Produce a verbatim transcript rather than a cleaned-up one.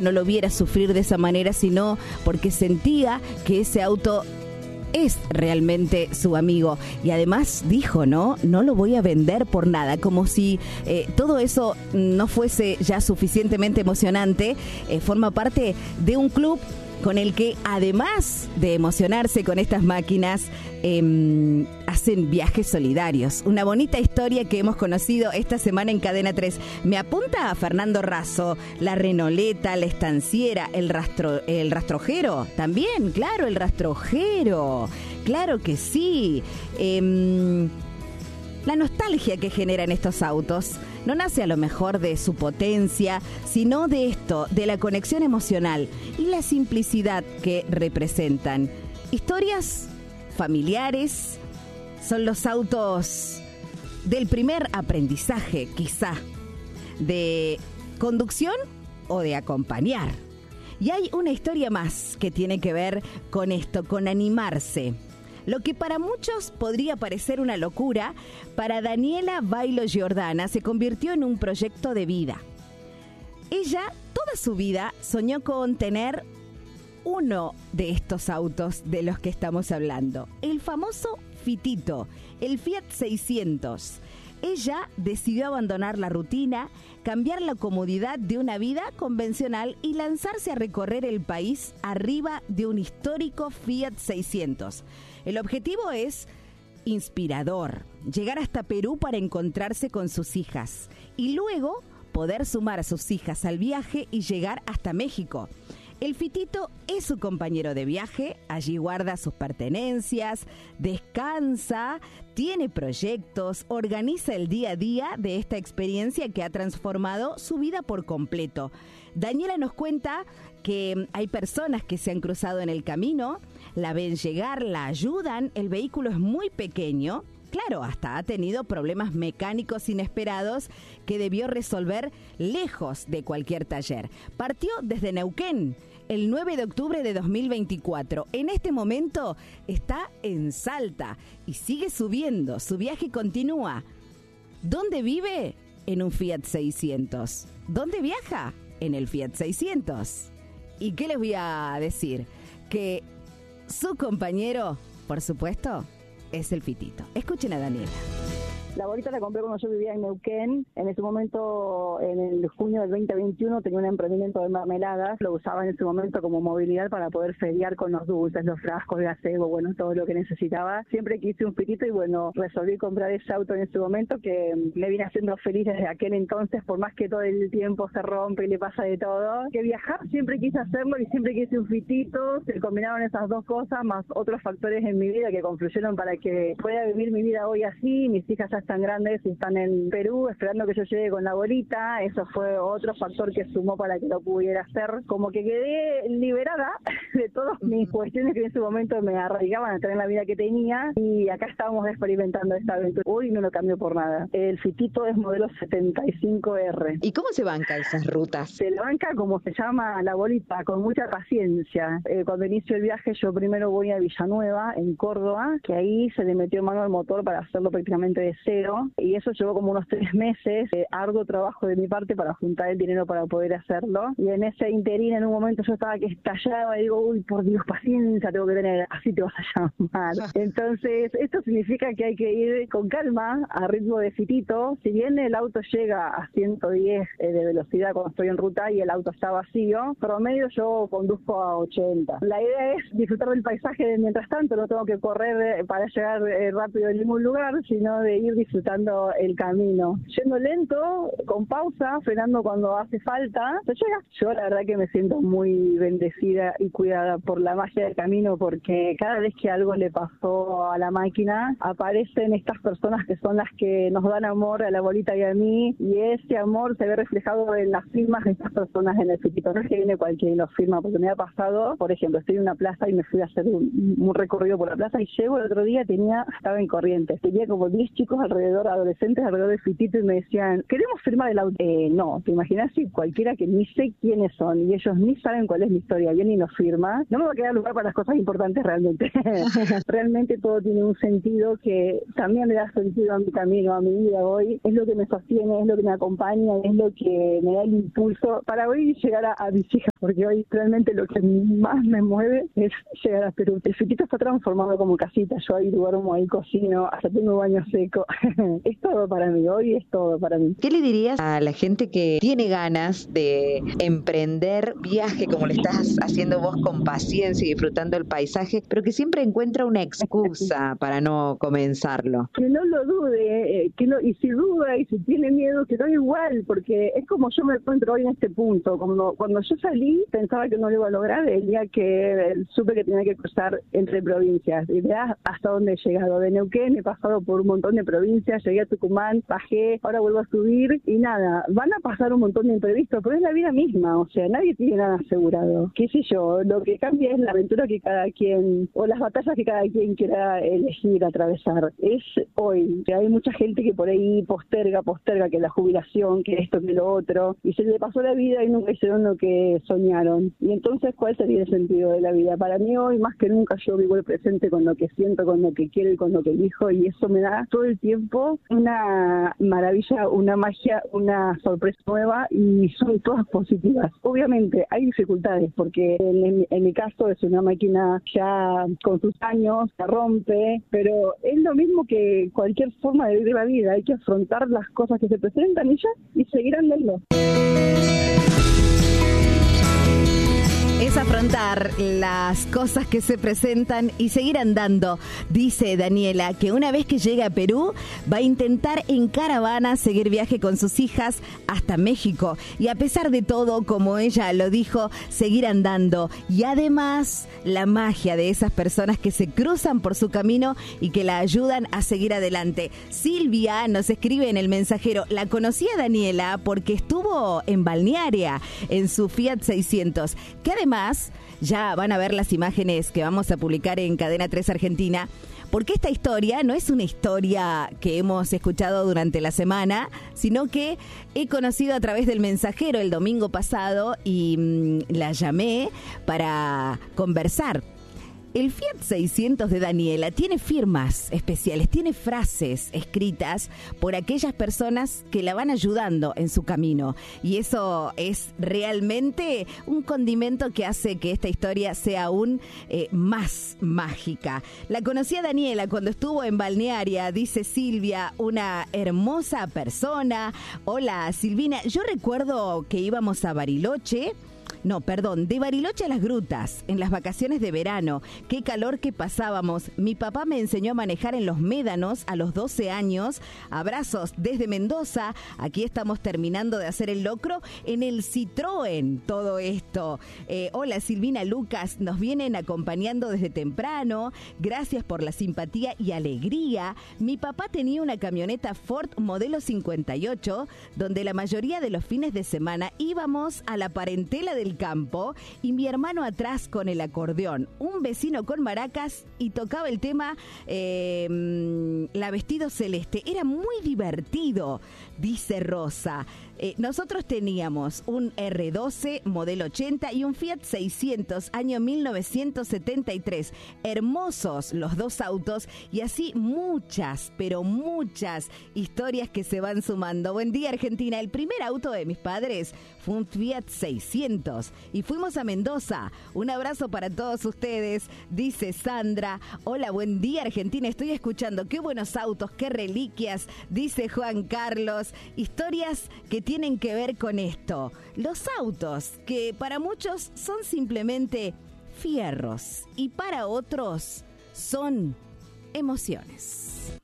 no lo viera sufrir de esa manera, sino porque sentía que ese auto es realmente su amigo. Y además dijo, ¿no? No lo voy a vender por nada, como si eh, todo eso no fuese ya suficientemente emocionante. Eh, forma parte de un club con el que, además de emocionarse con estas máquinas, eh, hacen viajes solidarios. Una bonita historia que hemos conocido esta semana en Cadena tres. Me apunta a Fernando Razo, la renoleta, la estanciera, el, rastro, el rastrojero. También, claro, el rastrojero. Claro que sí. Eh, La nostalgia que generan estos autos no nace a lo mejor de su potencia, sino de esto, de la conexión emocional y la simplicidad que representan. Historias familiares son los autos del primer aprendizaje, quizá, de conducción o de acompañar. Y hay una historia más que tiene que ver con esto, con animarse. Lo que para muchos podría parecer una locura, para Daniela Bailo Giordana se convirtió en un proyecto de vida. Ella, toda su vida, soñó con tener uno de estos autos de los que estamos hablando, el famoso Fitito, el Fiat seiscientos. Ella decidió abandonar la rutina, cambiar la comodidad de una vida convencional y lanzarse a recorrer el país arriba de un histórico Fiat seiscientos. El objetivo es inspirador, llegar hasta Perú para encontrarse con sus hijas y luego poder sumar a sus hijas al viaje y llegar hasta México. El Fitito es su compañero de viaje, allí guarda sus pertenencias, descansa, tiene proyectos, organiza el día a día de esta experiencia que ha transformado su vida por completo. Daniela nos cuenta que hay personas que se han cruzado en el camino, la ven llegar, la ayudan, el vehículo es muy pequeño. Claro, hasta ha tenido problemas mecánicos inesperados que debió resolver lejos de cualquier taller. Partió desde Neuquén el nueve de octubre de dos mil veinticuatro. En este momento está en Salta y sigue subiendo. Su viaje continúa. ¿Dónde vive? En un Fiat seiscientos. ¿Dónde viaja? En el Fiat seiscientos. ¿Y qué les voy a decir? Que su compañero, por supuesto, es el Fitito. Escuchen a Daniela. La bolita la compré cuando yo vivía en Neuquén. En ese momento, en el junio del veinte veintiuno, tenía un emprendimiento de mermeladas. Lo usaba en ese momento como movilidad para poder feriar con los dulces, los frascos de gazebo, bueno, todo lo que necesitaba. Siempre quise un Fitito y bueno, resolví comprar ese auto en ese momento que me viene haciendo feliz desde aquel entonces, por más que todo el tiempo se rompe y le pasa de todo. Que viajar siempre quise hacerlo y siempre quise un Fitito. Se combinaron esas dos cosas, más otros factores en mi vida que confluyeron para que pueda vivir mi vida hoy así. Mis hijas ya están grandes y están en Perú esperando que yo llegue con la bolita. Eso fue otro factor que sumó para que lo pudiera hacer. Como que quedé liberada de todas mis cuestiones que en ese momento me arraigaban a tener la vida que tenía y acá estábamos experimentando esta aventura. Hoy no lo cambio por nada. El Fitito es modelo setenta y cinco R. ¿Y cómo se banca esas rutas? Se la banca como se llama la bolita, con mucha paciencia. Eh, cuando inicio el viaje yo primero voy a Villanueva, en Córdoba, que ahí se le metió mano al motor para hacerlo prácticamente de cero. Y eso llevó como unos tres meses, eh, arduo trabajo de mi parte para juntar el dinero para poder hacerlo. Y en ese interín, en un momento yo estaba que estallaba y digo, uy, por Dios, paciencia tengo que tener, así te vas a llamar. Entonces, esto significa que hay que ir con calma, a ritmo de Fitito. Si bien el auto llega a ciento diez eh, de velocidad cuando estoy en ruta y el auto está vacío, promedio yo conduzco a ochenta. La idea es disfrutar del paisaje mientras tanto, no tengo que correr eh, para llegar eh, rápido en ningún lugar, sino de ir disfrutando el camino. Yendo lento, con pausa, frenando cuando hace falta, se llega. Yo la verdad que me siento muy bendecida y cuidada por la magia del camino, porque cada vez que algo le pasó a la máquina, aparecen estas personas que son las que nos dan amor a la bolita y a mí, y ese amor se ve reflejado en las firmas de estas personas en el Fitito. No es que viene cualquiera y lo firma, porque me ha pasado, por ejemplo, estoy en una plaza y me fui a hacer un, un recorrido por la plaza y llego el otro día, tenía, estaba en Corrientes, tenía como diez chicos alrededor, adolescentes alrededor de Fitito y me decían, queremos firmar el auto. Eh, no, ¿te imaginas si cualquiera que ni sé quiénes son y ellos ni saben cuál es mi historia, viene y nos firma? No me va a quedar lugar para las cosas importantes realmente. Realmente todo tiene un sentido que también le da sentido a mi camino, a mi vida hoy. Es lo que me sostiene, es lo que me acompaña, es lo que me da el impulso para hoy llegar a, a mis hijas, porque hoy realmente lo que más me mueve es llegar a Perú. El Fitito está transformado como casita, yo ahí duermo, ahí cocino, hasta tengo baño seco. Es todo para mí, hoy es todo para mí. ¿Qué le dirías a la gente que tiene ganas de emprender viaje como lo estás haciendo vos con paciencia y disfrutando el paisaje, pero que siempre encuentra una excusa para no comenzarlo? Que no lo dude, eh, que no, y si duda y si tiene miedo, que no igual, porque es como yo me encuentro hoy en este punto. Cuando, cuando yo salí, pensaba que no lo iba a lograr el día que eh, supe que tenía que cruzar entre provincias. Y veas hasta dónde he llegado. De Neuquén he pasado por un montón de provincias, llegué a Tucumán, bajé, ahora vuelvo a subir y nada, van a pasar un montón de imprevistos, pero es la vida misma, o sea, nadie tiene nada asegurado. Qué sé yo, lo que cambia es la aventura que cada quien, o las batallas que cada quien quiera elegir, atravesar. Es hoy, que hay mucha gente que por ahí posterga, posterga que la jubilación, que esto, que lo otro, y se le pasó la vida y nunca hicieron lo que soñaron. Y entonces, ¿cuál sería el sentido de la vida? Para mí hoy, más que nunca, yo vivo el presente con lo que siento, con lo que quiero y con lo que elijo, y eso me da todo el tiempo una maravilla, una magia, una sorpresa nueva, y son todas positivas. Obviamente hay dificultades, porque en, en, en mi caso es una máquina ya con sus años, se rompe, pero es lo mismo que cualquier forma de vivir la vida, hay que afrontar las cosas que se presentan y ya, y seguir andando. Es afrontar las cosas que se presentan y seguir andando. Dice Daniela que una vez que llegue a Perú va a intentar en caravana seguir viaje con sus hijas hasta México. Y a pesar de todo, como ella lo dijo, seguir andando. Y además la magia de esas personas que se cruzan por su camino y que la ayudan a seguir adelante. Silvia nos escribe en el mensajero, la conocí a Daniela porque estuvo en Balnearia en su Fiat seiscientos, que además ya van a ver las imágenes que vamos a publicar en Cadena tres Argentina, porque esta historia no es una historia que hemos escuchado durante la semana, sino que he conocido a través del mensajero el domingo pasado y mmm, la llamé para conversar. El Fiat seiscientos de Daniela tiene firmas especiales, tiene frases escritas por aquellas personas que la van ayudando en su camino. Y eso es realmente un condimento que hace que esta historia sea aún eh, más mágica. La conocí a Daniela cuando estuvo en Balnearia, dice Silvia, una hermosa persona. Hola, Silvina. Yo recuerdo que íbamos a Bariloche. No, perdón, de Bariloche a las Grutas, en las vacaciones de verano. Qué calor que pasábamos. Mi papá me enseñó a manejar en los médanos a los doce años. Abrazos desde Mendoza. Aquí estamos terminando de hacer el locro en el Citroën, todo esto. Eh, hola, Silvina, Lucas, nos vienen acompañando desde temprano. Gracias por la simpatía y alegría. Mi papá tenía una camioneta Ford modelo cincuenta y ocho, donde la mayoría de los fines de semana íbamos a la parentela del campo y mi hermano atrás con el acordeón, un vecino con maracas y tocaba el tema eh, La Vestido Celeste. Era muy divertido, dice Rosa. Eh, nosotros teníamos un erre doce modelo ochenta y un Fiat seiscientos año mil novecientos setenta y tres. Hermosos los dos autos y así muchas, pero muchas historias que se van sumando. Buen día, Argentina. El primer auto de mis padres fue un Fiat seiscientos y fuimos a Mendoza. Un abrazo para todos ustedes, dice Sandra. Hola, buen día, Argentina. Estoy escuchando. Qué buenos autos, qué reliquias, dice Juan Carlos. Historias que tienen que ver con esto. Los autos, que para muchos son simplemente fierros y para otros son emociones.